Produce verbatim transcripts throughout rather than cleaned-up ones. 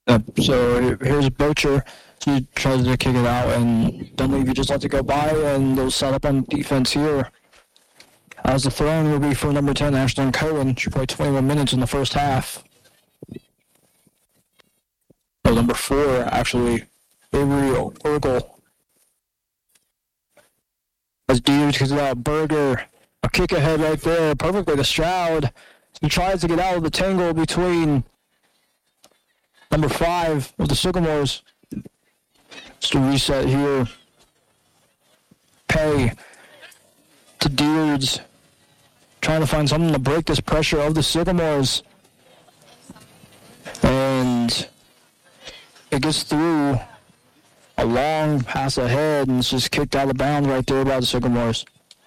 Uh, so here's Bocher. He tries to kick it out, and Dunleavy just lets it go by, and they'll set up on defense here. As the throw-in will be for number ten, Ashlyn Cohen. She played twenty-one minutes in the first half. Oh, number four, actually, Avery Oracle. As Deers kicks it out, Berger, a kick ahead right there, perfectly to Stroud. He tries to get out of the tangle between number five of the Sycamores. Just a reset here. Pay to Deers. Trying to find something to break this pressure of the Sycamores. And it gets through a long pass ahead, and it's just kicked out of bounds right there by the Sycamores.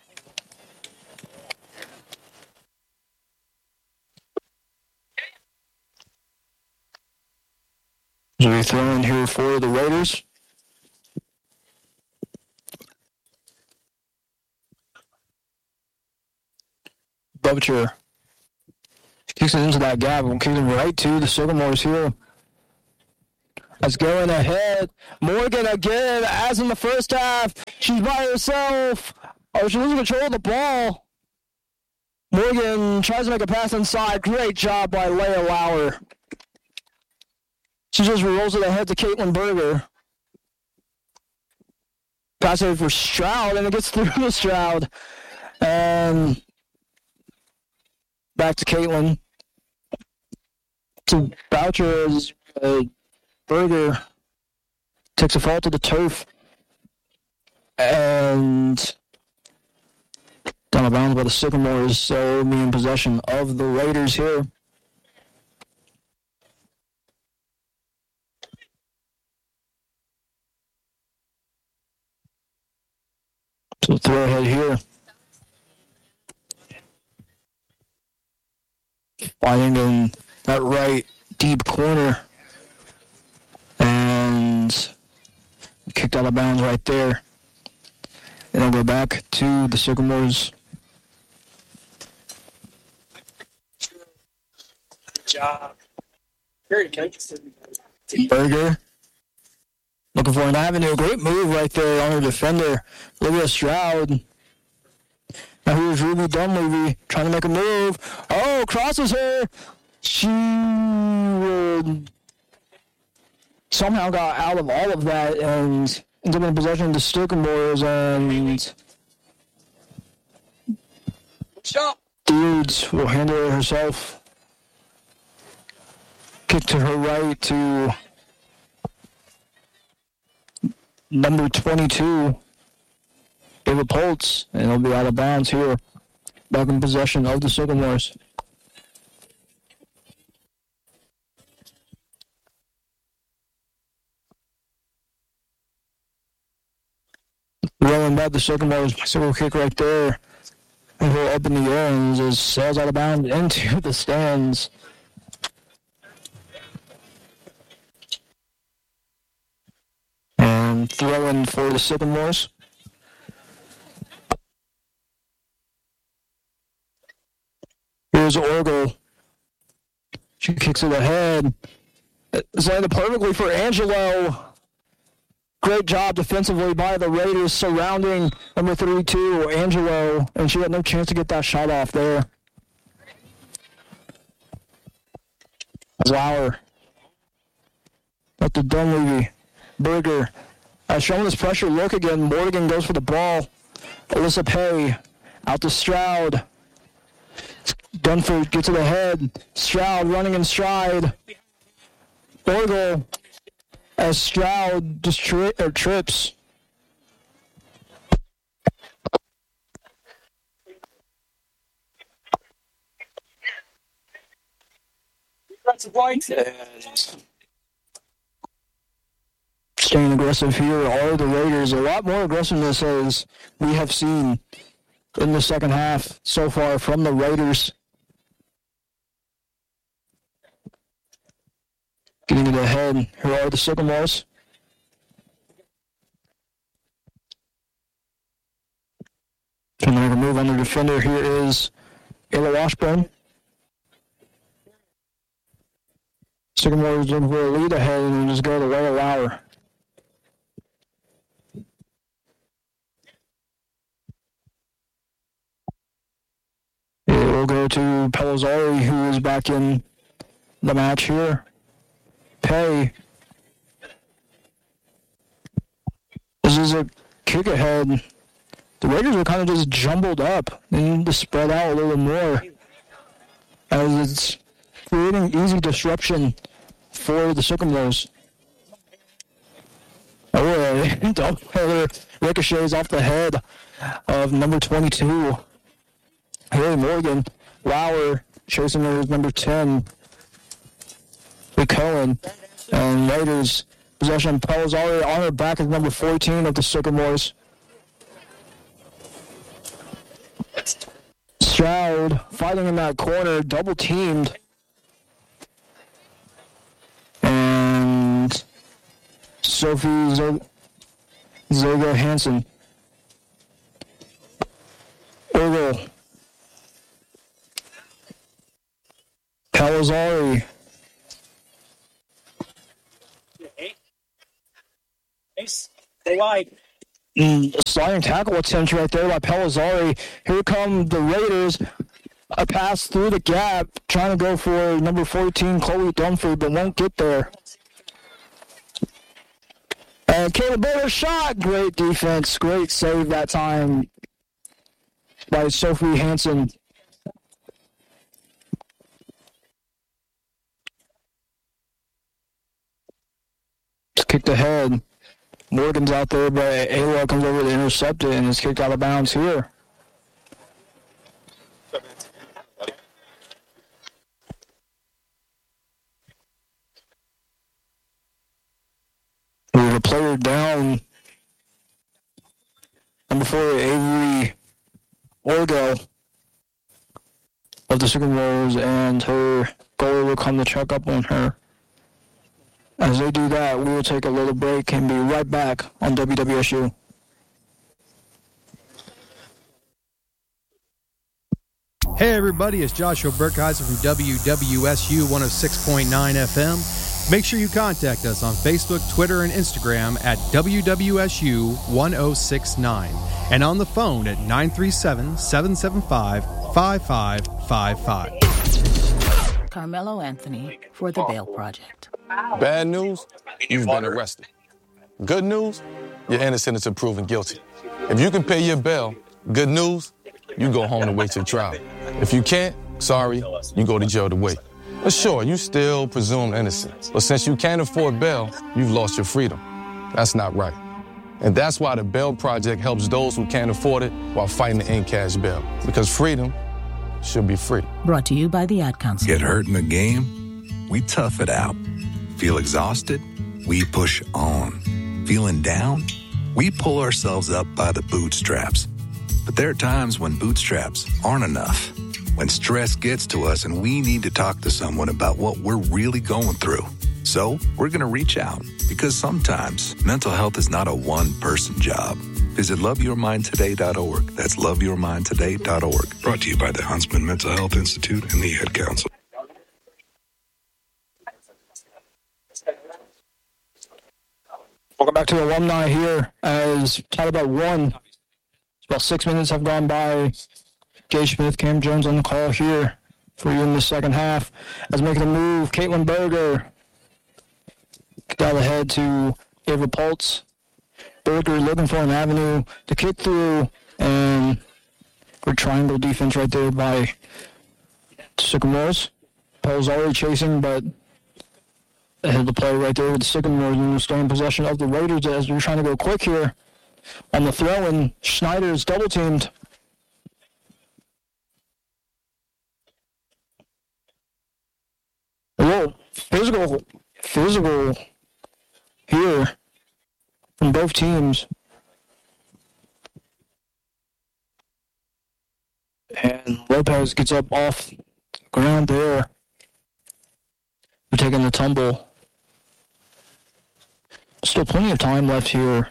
So we throw in here for the Raiders. Bocher kicks it into that gap and kicks it right to the Sycamores here. That's going ahead. Morgan again, as in the first half. She's by herself. Oh, she loses control of the ball. Morgan tries to make a pass inside. Great job by Leah Lauer. She just rolls it ahead to Caitlin Berger. Pass over for Stroud, and it gets through to Stroud. And back to Caitlin. To Boucher as uh, Berger takes a fall to the turf. And down the bounds by the Sycamores, so be in possession of the Raiders here. So throw ahead here. Finding in that right deep corner. And kicked out of bounds right there. And I'll go back to the Sycamores. Good job. Very good. Berger. Looking for an avenue. Great move right there on her defender, Olivia Stroud. Now here's Ruby Dunleavy trying to make a move. Oh, crosses her. She would somehow got out of all of that and ended up in possession of the Sycamores, and Deeds will handle it herself. Kick to her right to number twenty-two, David Poltz, and he'll be out of bounds here. Back in possession of the Sycamores. Rolling back the Sycamores, bicycle kick right there. And he'll up in the air and just sails out of bounds into the stands. And throwing for the Sycamores. Here's Orgel. She kicks it ahead. It's landed perfectly for Angelo. Great job defensively by the Raiders surrounding number thirty-two, Angelo, and she had no chance to get that shot off there. Lauer. Up to Dunleavy. Berger. Uh, showing this pressure look again. Morgan goes for the ball. Alyssa Pay. Out to Stroud. Dunford gets to the head. Stroud running in stride. Orgel. As Stroud just tri- or trips. That's right. And staying aggressive here are the Raiders. A lot more aggressiveness as we have seen in the second half so far from the Raiders. Getting it ahead. Here are the Sycamores. Trying to make a move on the defender. Here is Ayla Washburn. Sycamore is looking for a lead ahead and just go the way of Lauer. It will go to Pellizzari, who is back in the match here. Pay. This is a kick ahead. The Raiders are kind of just jumbled up. They need to spread out a little more, as it's creating easy disruption for the Sycamores. Oh, double header ricochets off the head of number twenty-two. Haley Morgan. Lauer chasing her is number ten. Lee Cohen. And Raiders possession. Pellizzari on her back is number fourteen of the Sycamores. Stroud fighting in that corner, double teamed. And Sophie Zago Hansen. Ogle. Pellizzari. Ace, they wide. Mm, sliding tackle attempt right there by Pellizzari. Here come the Raiders. A pass through the gap, trying to go for number fourteen, Chloe Dunford, but won't get there. And Caleb Baylor shot. Great defense. Great save that time by Sophie Hansen. Just kicked ahead. Morgan's out there, but Ayla comes over to intercept it and is kicked out of bounds here. We have a player down. Number four, Avery Orgo of the Sycamores, and her goalie will come to check up on her. As they do that, we will take a little break and be right back on W W S U. Hey everybody, it's Joshua Burkheiser from W W S U one oh six point nine F M. Make sure you contact us on Facebook, Twitter, and Instagram at W W S U one oh six nine and on the phone at nine three seven, seven seven five, five five five five. Carmelo Anthony for the Bail Project. Bad news, you've been arrested. Good news, you're innocent until proven guilty. If you can pay your bail, good news, you go home to wait your trial. If you can't, sorry, you go to jail to wait. But sure, you still presumed innocent. But since you can't afford bail, you've lost your freedom. That's not right. And that's why the Bail Project helps those who can't afford it while fighting to end cash bail. Because freedom should be free. Brought to you by the Ad Council. Get hurt in the game? We tough it out. Feel exhausted? We push on. Feeling down? We pull ourselves up by the bootstraps. But there are times when bootstraps aren't enough. When stress gets to us and we need to talk to someone about what we're really going through. So we're going to reach out, because sometimes mental health is not a one-person job. Visit love your mind today dot org. That's love your mind today dot org. Brought to you by the Huntsman Mental Health Institute and the Ad Council. Welcome back to Alumni here as tied about one. About six minutes have gone by. Jay Smith, Cam Jones on the call here for you in the second half. As making a move, Caitlin Berger. Down ahead to Ava Pultz. Berger looking for an avenue to kick through, and good triangle defense right there by Sycamores. Paul's already chasing, but ahead of the play right there with the Sycamores, and stay in possession of the Raiders as they're trying to go quick here. On the throw, and Schneider is double teamed. Whoa, physical, physical here from both teams. And Lopez gets up off the ground there. They're taking the tumble. Still plenty of time left here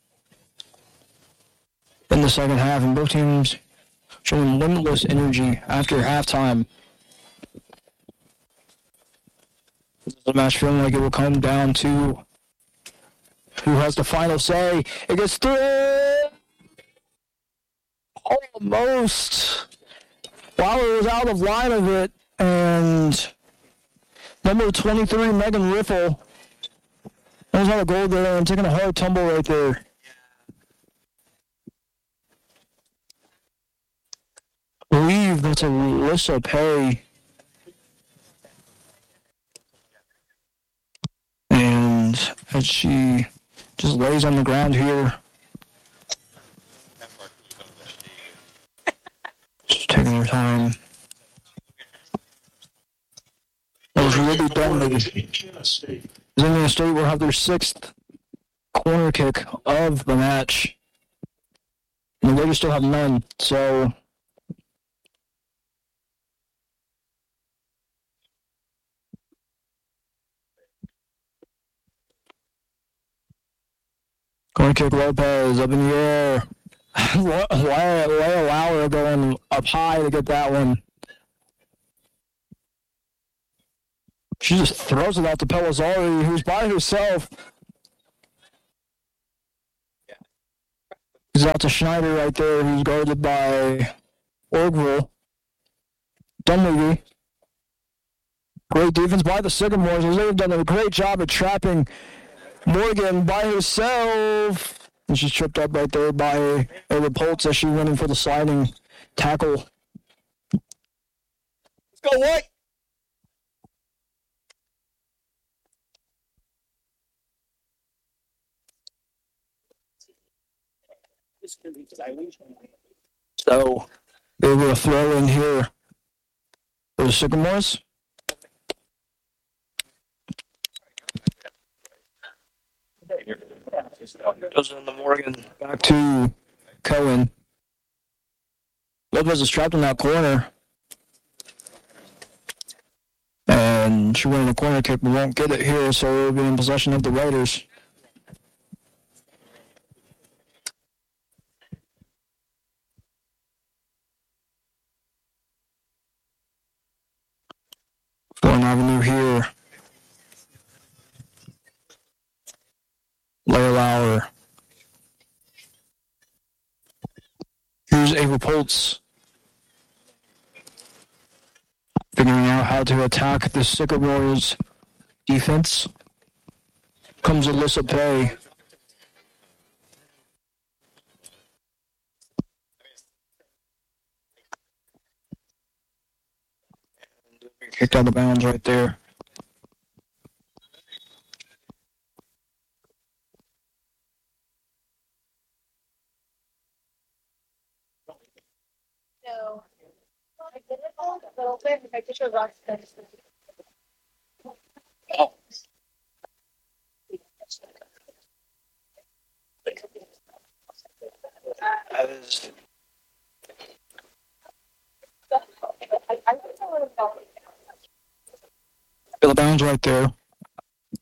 in the second half, and both teams showing limitless energy after halftime. The match feeling like it will come down to who has the final say. It gets through. Almost. Lawler was out of line of it, and number twenty-three, Megan Riffle, knows how to go there and taking a hard tumble right there. I believe that's Alyssa Pay. And as she just lays on the ground here, just taking her time. As Ruby Bentley, Xenia State will have their sixth corner kick of the match. And the Raiders still have none, so corner kick Lopez up in the air. Leia Lowry going up high to get that one. She just throws it out to Pellizzari, who's by herself. He's out to Schneider right there, who's guarded by Orgville. Dunleavy. Great defense by the Sycamores. They've done a great job at trapping Morgan by herself. And she's tripped up right there by Ava Poltz as she went in for the sliding tackle. Let's go, White! So, they will throw in here for the Sycamores. Goes in the Morgan. Back to Cohen. Lopez is trapped in that corner. And she went in a corner kick, but won't get it here, so it will be in possession of the Raiders. Thorn Avenue here. Leia Lauer. Here's Ava Poltz. Figuring out how to attack the Sycamores defense. Comes Alyssa Pay. Kicked out of bounds right there. No. A little bit, if I put your rocks down. Oh. That is. I don't know what about it. Bill Bounds right there.